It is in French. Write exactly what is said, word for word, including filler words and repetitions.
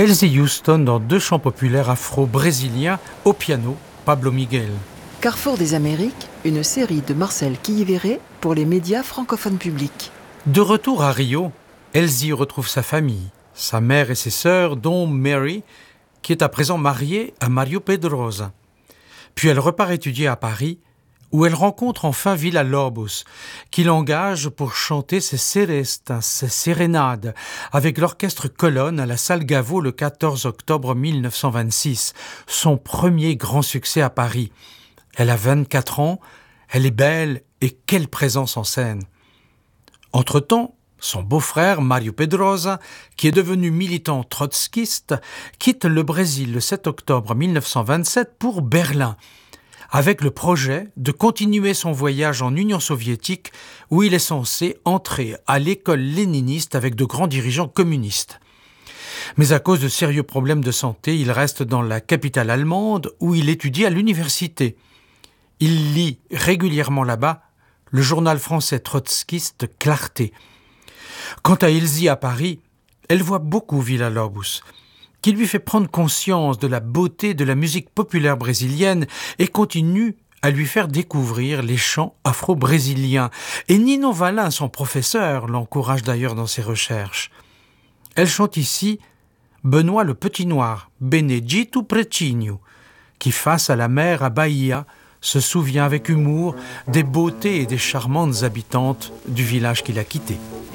Elsie Houston dans deux chants populaires afro-brésiliens au piano, Pablo Miguel. Carrefour des Amériques, une série de Marcel Quilliveré pour les médias francophones publics. De retour à Rio, Elsie retrouve sa famille, sa mère et ses sœurs, dont Mary, qui est à présent mariée à Mario Pedrosa. Puis elle repart étudier à Paris, où elle rencontre enfin Villa-Lobos, qui l'engage pour chanter ses serestas, ses sérénades, avec l'orchestre Colonne à la Salle Gaveau le quatorze octobre mille neuf cent vingt-six, son premier grand succès à Paris. Elle a vingt-quatre ans, elle est belle et quelle présence en scène. Entre-temps, son beau-frère, Mario Pedrosa, qui est devenu militant trotskiste, quitte le Brésil le sept octobre mille neuf cent vingt-sept pour Berlin, avec le projet de continuer son voyage en Union soviétique où il est censé entrer à l'école léniniste avec de grands dirigeants communistes. Mais à cause de sérieux problèmes de santé, il reste dans la capitale allemande où il étudie à l'université. Il lit régulièrement là-bas le journal français trotskiste Clarté. Quant à Elsie à Paris, elle voit beaucoup Villa-Lobos, qui lui fait prendre conscience de la beauté de la musique populaire brésilienne et continue à lui faire découvrir les chants afro-brésiliens. Et Nino Valin, son professeur, l'encourage d'ailleurs dans ses recherches. Elle chante ici Benoît le Petit Noir, Benedito Pretinho, qui face à la mer à Bahia se souvient avec humour des beautés et des charmantes habitantes du village qu'il a quitté.